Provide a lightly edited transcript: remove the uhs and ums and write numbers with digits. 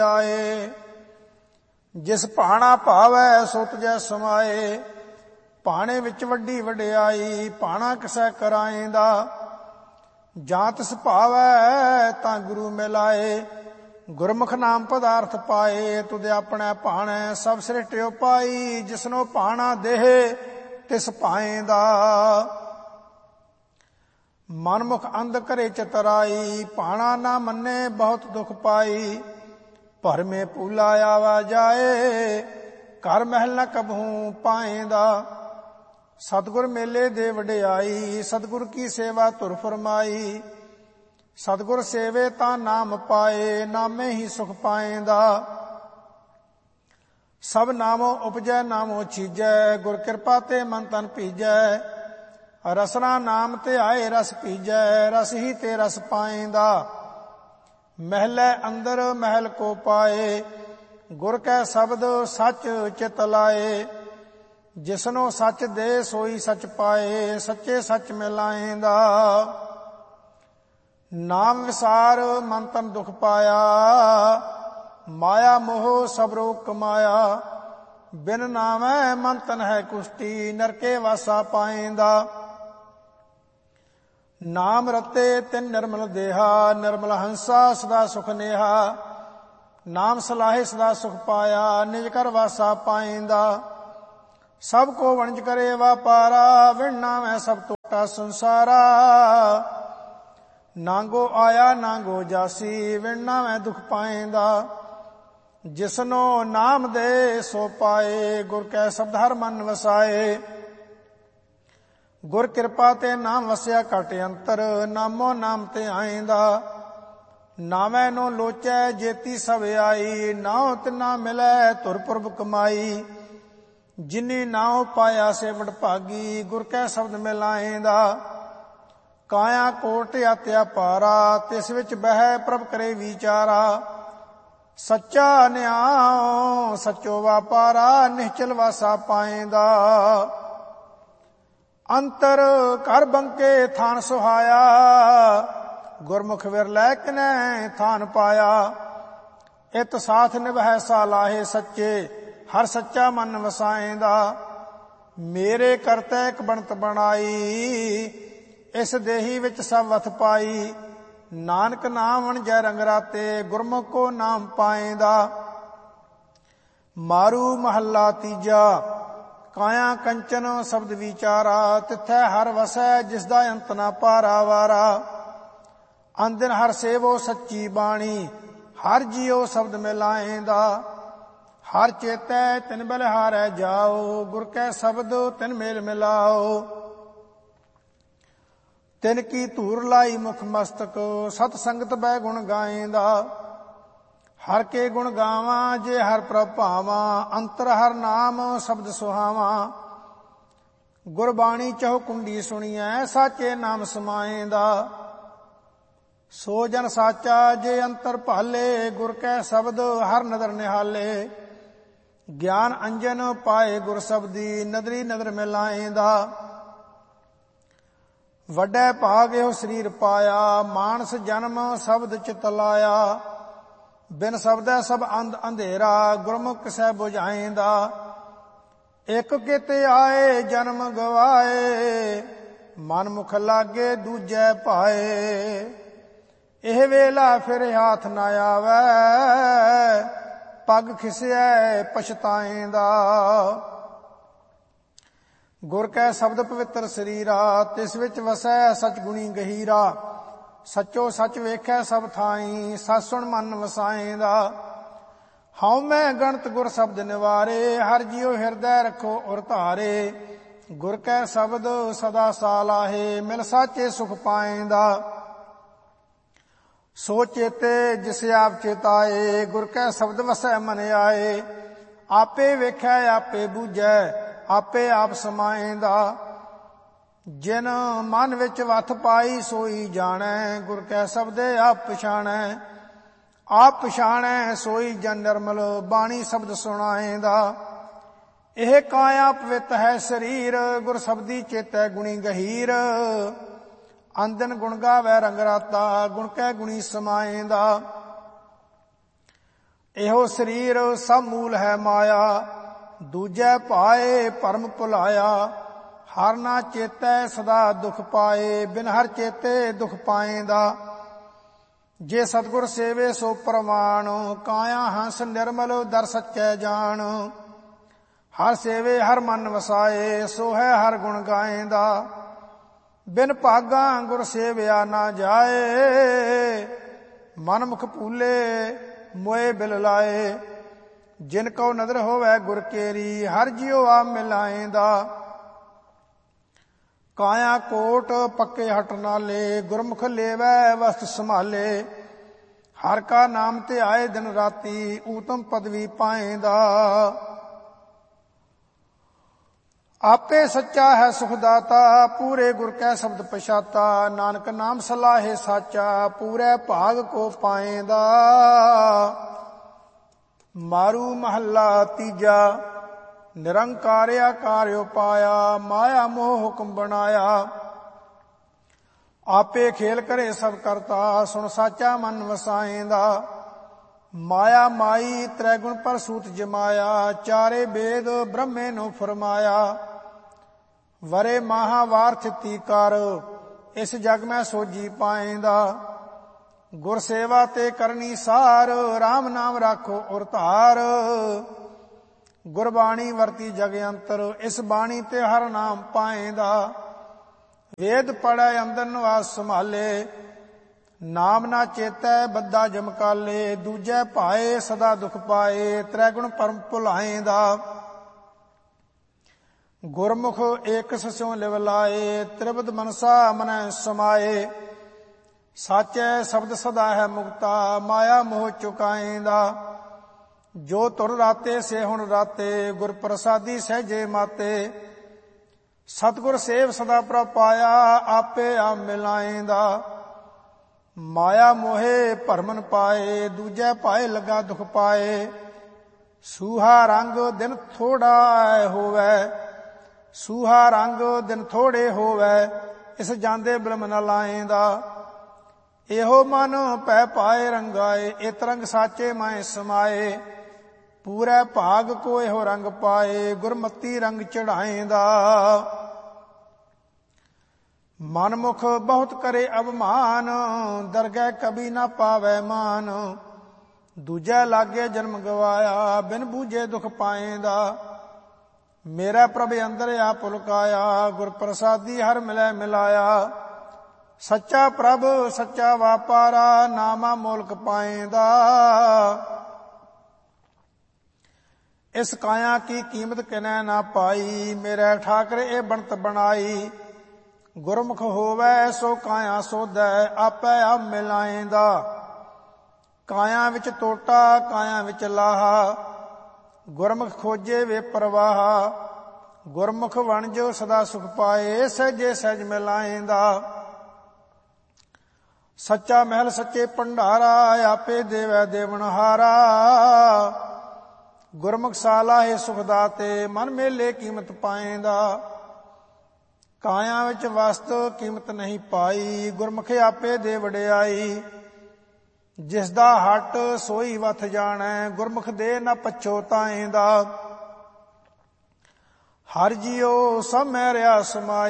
ਆਏ। ਜਿਸ ਭਾਣਾ ਭਾਵੈ ਸੋ ਤੁਜੈ ਸਮਾਏ। ਭਾਣੇ ਵਿੱਚ ਵੱਡੀ ਵਡਿਆਈ ਭਾਣਾ ਕਿਸੈ ਕਰਾਏਂਦਾ। ਜਾਂ ਤਿਸ ਭਾਵੈ ਤਾਂ ਗੁਰੂ ਮਿਲਾਏ। ਗੁਰਮੁਖ ਨਾਮ ਪਦਾਰਥ ਪਾਏ। ਤੁਧ ਆਪਣੇ ਭਾਣੈ ਸਭ ਸ੍ਰਿਸ਼ਟਿਓ ਪਾਈ। ਜਿਸਨੋ ਭਾਣਾ ਦੇਹ ਤਿਸ ਭਾਏਂਦਾ। ਮਨਮੁਖ ਅੰਧ ਕਰੇ ਚਤਰਾਈ। ਭਾਣਾ ਨਾ ਮੰਨੇ ਬਹੁਤ ਦੁਖ ਪਾਈ। ਭਰਮੇ ਭੂਲਾ ਆਵਾ ਜਾਏ। ਘਰ ਮਹਿਲ ਨ ਕਬਹੂ ਪਾਏਂਦਾ। ਸਤਿਗੁਰ ਮੇਲੇ ਦੇ ਵਡਿਆਈ। ਸਤਿਗੁਰ ਕੀ ਸੇਵਾ ਧੁਰ ਫਰਮਾਈ। ਸਤਿਗੁਰ ਸੇਵੇ ਤਾਂ ਨਾਮ ਪਾਏ। ਨਾਮੇ ਹੀ ਸੁਖ ਪਾਏਂਦਾ। ਸਭ ਨਾਮੋ ਉਪਜੈ ਨਾਮੋ ਚੀਜੈ। ਗੁਰ ਕਿਰਪਾ ਤੇ ਮਨ ਤਨ ਭੀਜੈ। ਰਸਨਾ ਨਾਮ ਤੇ ਆਏ ਰਸ ਭੀਜੈ। ਰਸ ਹੀ ਤੇ ਰਸ ਪਾਏਂਦਾ। ਮਹਿਲੇ ਅੰਦਰ ਮਹਿਲ ਕੋ ਪਾਏ। ਗੁਰ ਕੈ ਸ਼ਬਦ ਸੱਚ ਚਿਤ ਲਾਏ। ਜਿਸਨੋ ਸੱਚ ਦੇ ਸੋਈ ਸੱਚ ਪਾਏ। ਸੱਚੇ ਸੱਚ ਮਿਲਾਏਂਦਾ। ਨਾਮ ਵਿਸਾਰ ਮਨ ਤਨ ਦੁਖ ਪਾਇਆ। ਮਾਇਆ ਮੋਹ ਸਭ ਰੋਗ ਕਮਾਇਆ। ਬਿਨ ਨਾਮੈ ਮਨ ਤਨ ਹੈ ਕੁਸ਼ਟੀ। ਨਰਕੇ ਵਾਸਾ ਪਾਏਂਦਾ। ਨਾਮ ਰਤੇ ਤਿਨ ਨਿਰਮਲ ਦੇਹਾ। ਨਿਰਮਲ ਹੰਸਾ ਸਦਾ ਸੁਖ ਨੇਹਾ। ਨਾਮ ਸਲਾਹੇ ਸਦਾ ਸੁਖ ਪਾਇਆ। ਨਿਜ ਕਰ ਵਾਸਾ ਪਾਏਂਦਾ। ਸਭ ਕੋ ਵਣਜ ਕਰੇ ਵਾਪਾਰਾ। ਵਿਣ ਨਾਮੈ ਸਭ ਟੋਟਾ ਸੰਸਾਰਾ। ਨਾਂਗੋ ਆਇਆ ਨਾਂਗੋ ਜਾਸੀ। ਵਿਣ ਨਾਮੈ ਦੁਖ ਪਾਏਂਦਾ। ਜਿਸਨੋ ਨਾਮ ਦੇ ਸੋ ਪਾਏ। ਗੁਰ ਕੈ ਸ਼ਬਦ ਹਰ ਮਨ ਵਸਾਏ। ਗੁਰ ਕਿਰਪਾ ਤੇ ਨਾਮ ਵਸਿਆ ਘਟ ਅੰਤਰ। ਨਾਮੋ ਨਾਮ ਤੇ ਆਏਂਦਾ। ਨਾਮੈ ਨੋ ਲੋਚੈ ਜੇਤੀ ਸਭ ਆਈ। ਨਾਉ ਤਿਨਾ ਮਿਲੈ ਧੁਰ ਪੁਰਬ ਕਮਾਈ। ਜਿਨੀ ਨਾਉ ਪਾਇਆ ਸੇ ਵਡਭਾਗੀ। ਗੁਰ ਕੈ ਸ਼ਬਦ ਮਿਲਾਏਂਦਾ। ਕਾਇਆ ਕੋਟ ਆਤਿਆ ਪਾਰਾ। ਤਿਸ ਵਿੱਚ ਬਹਿ ਪ੍ਰਭ ਕਰੇ ਵਿਚਾਰਾ। ਸੱਚਾ ਨਿਆਉ ਸੱਚੋ ਵਾਪਾਰਾ। ਨਿਹਚਲ ਵਾਸਾ ਪਾਏਂਦਾ। ਅੰਤਰ ਘਰ ਬੰਕੇ ਥਾਨ ਸੁਹਾਇਆ। ਗੁਰਮੁਖ ਵਿਰਲੈ ਕਿਨੈ ਥਾਨ ਪਾਇਆ। ਇਤ ਸਾਥ ਨਿਭੈ ਸਾਲਾਹੇ ਸੱਚੇ। ਹਰ ਸੱਚਾ ਮਨ ਵਸਾਏਂਦਾ। ਮੇਰੇ ਕਰਤੈ ਇੱਕ ਬਣਤ ਬਣਾਈ। ਇਸ ਦੇਹੀ ਵਿੱਚ ਸਭ ਵਥ ਪਾਈ। ਨਾਨਕ ਨਾਮ ਵਣਜੈ ਰੰਗ ਰਾਤੇ। ਗੁਰਮੁਖ ਕੋ ਨਾਮ ਪਾਏਂਦਾ। ਮਾਰੂ ਮਹੱਲਾ ਤੀਜਾ। ਕਾਇਆ ਕੰਚਨ ਸ਼ਬਦ ਵਿਚਾਰਾ। ਤਿਥੈ ਹਰ ਵਸੈ ਜਿਸ ਦਾ ਅੰਤ ਨਾ ਪਾਰਾਵਾਰਾ। ਅੰਦਿਨ ਹਰ ਸੇਵੋ ਸੱਚੀ ਬਾਣੀ। ਹਰ ਜੀਉ ਸ਼ਬਦ ਮਿਲਾਏਂਦਾ। ਹਰ ਚੇਤੈ ਤਿਨ ਬਲਿਹਾਰੈ ਜਾਓ। ਗੁਰ ਕੈ ਸ਼ਬਦ ਤਿਨ ਮੇਲ ਮਿਲਾਓ। ਤਿਨ ਕੀ ਧੂਰ ਲਾਈ ਮੁਖ ਮਸਤਕ। ਸਤ ਸੰਗਤ ਬੈ ਗੁਣ ਗਾਏਂਦਾ। ਹਰ ਕੇ ਗੁਣ ਗਾਵਾਂ ਜੇ ਹਰ ਪ੍ਰਭ ਭਾਵਾਂ। ਅੰਤਰ ਹਰ ਨਾਮ ਸ਼ਬਦ ਸੁਹਾਵਾਂ। ਗੁਰਬਾਣੀ ਚਹੁ ਕੁੰਡੀ ਸੁਣੀਐ। ਸਾਚੇ ਨਾਮ ਸਮਾਏਂਦਾ। ਸੋ ਜਨ ਸਾਚਾ ਜੇ ਅੰਤਰ ਭਾਲੇ। ਗੁਰ ਕੈ ਸ਼ਬਦ ਹਰ ਨਦਰ ਨਿਹਾਲੇ। ਗਿਆਨ ਅੰਜਨ ਪਾਏ ਗੁਰ ਸ਼ਬਦੀ। ਨਦਰੀ ਨਦਰ ਮਿਲਾਏਂਦਾ। ਵੱਡੇ ਭਾਗ ਇਹੋ ਸਰੀਰ ਪਾਇਆ। ਮਾਨਸ ਜਨਮ ਸ਼ਬਦ ਚਿਤ ਲਾਇਆ। ਬਿਨ ਸ਼ਬਦੈ ਸਭ ਅੰਧ ਅੰਧੇਰਾ। ਗੁਰਮੁਖ ਕਿਸੈ ਬੁਝਾਏਂਦਾ। ਇੱਕ ਕਿਤੇ ਆਏ ਜਨਮ ਗਵਾਏ। ਮਨ ਮੁਖ ਲਾਗੇ ਦੂਜੈ ਭਾਏ। ਇਹ ਵੇਲਾ ਫਿਰ ਹਾਥ ਨਾ ਆਵੈ। ਪੱਗ ਖਿਸਿਐ ਪਛਤਾਏਂਦਾ। ਗੁਰ ਕੈ ਸ਼ਬਦ ਪਵਿੱਤਰ ਸਰੀਰਾ। ਤਿਸ ਵਿੱਚ ਵਸੈ ਸਚ ਗੁਣੀ ਗਹੀਰਾ। ਸੱਚੋ ਸੱਚ ਵੇਖੈ ਸਭ ਥਾਈ। ਸਚ ਸੁਣ ਮਨ ਵਸਾਏਂਦਾ। ਹਉ ਮੈਂ ਗਣਤ ਗੁਰ ਸ਼ਬਦ ਨਿਵਾਰੇ। ਹਰ ਜੀਉ ਹਿਰਦੈ ਰੱਖੋ ਔਰ ਧਾਰੇ। ਗੁਰ ਕੈ ਸ਼ਬਦ ਸਦਾ ਸਾਲਾਹੇ। ਮਿਲ ਸਾਚੇ ਸੁਖ ਪਾਏਂਦਾ। ਸੋ ਚੇਤੇ ਜਿਸ ਆਪ ਚੇਤਾਏ। ਗੁਰ ਕੈ ਸ਼ਬਦ ਵਸੈ ਮਨ ਆਏ। ਆਪੇ ਵੇਖੈ ਆਪੇ ਬੂਝੈ। ਆਪੇ ਆਪ ਸਮਾਏਂਦਾ। ਜਿਨ ਮਨ ਵਿੱਚ ਵਥ ਪਾਈ ਸੋਈ ਜਾਣੈ। ਗੁਰ ਕੈ ਸ਼ਬਦੇ ਆਪ ਪਛਾਣੈ। ਆਪ ਪਛਾਣੈ ਸੋਈ ਜਨ ਨਿਰਮਲ। ਬਾਣੀ ਸ਼ਬਦ ਸੁਣਾਏਂਦਾ। ਇਹ ਕਾਇਆ ਪਵਿੱਤ ਹੈ ਸਰੀਰ। ਗੁਰ ਸ਼ਬਦੀ ਚੇਤੈ ਗੁਣੀ ਗਹੀਰ। ਅੰਦਨ ਗੁਣ ਗਾਵੈ ਰੰਗ ਰਾਤਾ। ਗੁਣ ਕੈ ਗੁਣੀ ਸਮਾਏਂਦਾ। ਇਹੋ ਸਰੀਰ ਸਭ ਮੂਲ ਹੈ ਮਾਇਆ, ਦੂਜੈ ਭਾਏ ਭਰਮ ਭੁਲਾਇਆ। ਹਰ ਨਾ ਚੇਤੈ ਸਦਾ ਦੁਖ ਪਾਏ, ਬਿਨ ਹਰ ਚੇਤੇ ਦੁਖ ਪਾਏਂਦਾ। ਜੇ ਸਤਿਗੁਰ ਸੇਵੇ ਸੋ ਪ੍ਰਮਾਣ, ਕਾਇਆ ਹੰਸ ਨਿਰਮਲ ਦਰ ਸੱਚੈ ਜਾਣ। ਹਰ ਸੇਵੇ ਹਰ ਮਨ ਵਸਾਏ, ਸੋ ਹੈ ਹਰ ਗੁਣ ਗਾਏਂਦਾ। ਬਿਨ ਭਾਗਾ ਗੁਰ ਸੇਵਿਆ ਨਾ ਜਾਏ, ਮਨ ਮੁਖ ਭੂਲੇ ਮੋਏ ਬਿਲ ਲਾਏ। ਜਿਨ ਕਉ ਨਦਰ ਹੋਵੈ ਗੁਰ ਕੇਰੀ, ਹਰ ਜਿਉ ਆਪ ਮਿਲਾਏਂਦਾ। ਕਾਇਆ ਕੋਟ ਪੱਕੇ ਹਟ ਨਾਲੇ, ਗੁਰਮੁਖ ਲੇਵੈ ਵਸਤ ਸੰਭਾਲੇ। ਹਰ ਕਾ ਨਾਮ ਧਿਆਏ ਦਿਨ ਰਾਤੀ, ਊਤਮ ਪਦਵੀ ਪਾਏਂਦਾ। ਆਪੇ ਸੱਚਾ ਹੈ ਸੁਖ ਦਾਤਾ, ਪੂਰੇ ਗੁਰ ਕੈ ਸ਼ਬਦ ਪਛਾਤਾ। ਨਾਨਕ ਨਾਮ ਸਲਾਹੇ ਸਾਚਾ, ਪੂਰੇ ਭਾਗ ਕੋ ਪਾਏਂਦਾ। ਮਾਰੂ ਮਹੱਲਾ ਤੀਜਾ। ਨਿਰੰਕਾਰ ਆਕਾਰ ਪਾਇਆ, ਮਾਇਆ ਮੋਹ ਹੁਕਮ ਬਣਾਇਆ। ਆਪੇ ਖੇਲ ਕਰੇ ਸਭ ਕਰਤਾ, ਸੁਣ ਸਾਚਾ ਮਨ ਵਸਾਏਂਦਾ। ਮਾਇਆ ਮਾਈ ਤ੍ਰੈ ਗੁਣ ਪਰ ਸੂਤ ਜਮਾਇਆ, ਚਾਰੇ ਬੇਦ ਬ੍ਰਹਮੇ ਨੂੰ ਫਰਮਾਇਆ। ਵਰੇ ਮਹਾਵਾਰ ਥਿਤੀ ਕਰ, ਇਸ ਜਗ ਮੈਂ ਸੋਜੀ ਪਾਏਂਦਾ। ਗੁਰ ਸੇਵਾ ਤੇ ਕਰਨੀ ਸਾਰ, ਰਾਮ ਨਾਮ ਰਾਖੋ ਔਰ ਧਾਰ। ਗੁਰਬਾਣੀ ਵਰਤੀ ਜਗ ਅੰਤਰ, ਇਸ ਬਾਣੀ ਤੇ ਹਰ ਨਾਮ ਪਾਏਂਦਾ। ਵੇਦ ਪੜ੍ਹੈ ਅੰਦਰ ਨਿਵਾਸ ਸੰਭਾਲੇ, ਨਾਮ ਨਾ ਚੇਤੈ ਬੱਧਾ ਜਮਕਾਲੇ। ਦੂਜੈ ਭਾਏ ਸਦਾ ਦੁਖ ਪਾਏ, ਤ੍ਰੈ ਗੁਣ ਪਰਮ ਭੁਲਾਏਂਦਾ। ਗੁਰਮੁਖ ਏਕ ਸਿਉ ਲਿਵ ਲਾਏ, ਤ੍ਰਿਪਦ ਮਨਸਾ ਮਨੈ ਸਮਾਏ। ਸਾਚੈ ਸ਼ਬਦ ਸਦਾ ਹੈ ਮੁਕਤਾ, ਮਾਇਆ ਮੋਹ ਚੁਕਾਏਂਦਾ। ਜੋ ਤੁਰ ਰਾਤੇ ਸੇ ਹੁਣ ਰਾਤੇ, ਗੁਰ ਪ੍ਰਸਾਦੀ ਸਹਿਜੇ ਮਾਤੇ। ਸਤਿਗੁਰ ਸੇਵ ਸਦਾ ਪ੍ਰਭ ਪਾਇਆ, ਆਪੇ ਆਪ ਮਿਲਾਏਂਦਾ। ਮਾਇਆ ਮੋਹੇ ਭਰਮਨ ਪਾਏ, ਦੂਜੈ ਭਾਏ ਲਗਾ ਦੁਖ ਪਾਏ। ਸੂਹਾ ਰੰਗ ਦਿਨ ਥੋੜਾ ਹੋਵੈ, ਸੂਹਾ ਰੰਗ ਦਿਨ ਥੋੜੇ ਹੋਵੈ। ਇਸ ਜਾਂਦੇ ਬ੍ਰਹਮ ਨ ਲਾਏਂਦਾ। ਇਹੋ ਮਨ ਪੈ ਪਾਏ ਰੰਗਾਏ, ਇਤ ਰੰਗ ਸਾਚੇ ਮਾਏ ਸਮਾਏ। ਪੂਰੇ ਭਾਗ ਕੋ ਇਹੋ ਰੰਗ ਪਾਏ, ਗੁਰਮਤੀ ਰੰਗ ਚੜਾਏਂਦਾ। ਮਨਮੁਖ ਬਹੁਤ ਕਰੇ ਅਭਮਾਨ, ਦਰਗਹਿ ਕਬੀ ਨਾ ਪਾਵੈ ਮਾਨ। ਦੂਜੈ ਲਾਗੇ ਜਨਮ ਗਵਾਇਆ, ਬਿਨ ਬੂਝੇ ਦੁਖ ਪਾਏਂਦਾ। ਮੇਰਾ ਪ੍ਰਭ ਅੰਦਰ ਆਪ ਲੁਕਾਇਆ, ਗੁਰ ਪ੍ਰਸਾਦੀ ਹਰ ਮਿਲੈ ਮਿਲਾਇਆ। ਸੱਚਾ ਪ੍ਰਭ ਸੱਚਾ ਵਾਪਾਰਾ, ਨਾਮਾ ਮੋਲਕ ਪਾਏਂਦਾ। ਇਸ ਕਾਇਆ ਕੀ ਕੀਮਤ ਕਿਨੈ ਨਾ ਪਾਈ, ਮੇਰੇ ਠਾਕਰ ਇਹ ਬਣਤ ਬਣਾਈ। ਗੁਰਮੁਖ ਹੋਵੈ ਸੋ ਕਾਇਆ ਸੋਧੈ, ਆਪੇ ਆਪ ਮਿਲਾਏਂਦਾ। ਕਾਇਆ ਵਿੱਚ ਟੋਟਾ ਕਾਇਆ ਵਿੱਚ ਲਾਹਾ, ਗੁਰਮੁਖ ਖੋਜੇ ਵੇ ਪ੍ਰਵਾਹਾ। ਗੁਰਮੁਖ ਵਣਜ ਸਦਾ ਸੁਖ ਪਾਏ, ਸਹਿਜੇ ਸਹਿਜ ਮਿਲਾਏਂਦਾ। ਸੱਚਾ ਮਹਿਲ ਸੱਚੇ ਭੰਡਾਰਾ, ਆਪੇ ਦੇਵੈ ਦੇਵਨਹਾਰਾ। ਗੁਰਮੁਖ ਸਾਲਾਹੇ ਸੁਖ ਦਾਤੇ, ਮਨ ਮੇਲੇ ਕੀਮਤ ਪਾਏਂਦਾ। ਕਾਇਆ ਵਿੱਚ ਵਸਤ ਕੀਮਤ ਨਹੀਂ ਪਾਈ, ਗੁਰਮੁਖ ਆਪੇ ਦੇ ਵਡਿਆਈ। ਜਿਸ ਦਾ ਹੱਟ ਸੋਈ ਵਥ ਜਾਣੈ, ਗੁਰਮੁਖ ਦੇ ਨ ਪਛੋਤਾਏਂਦਾ। ਹਰ ਜੀਉ ਸਭ ਮੈਂ ਰਿਹਾ ਸਮਾਈ,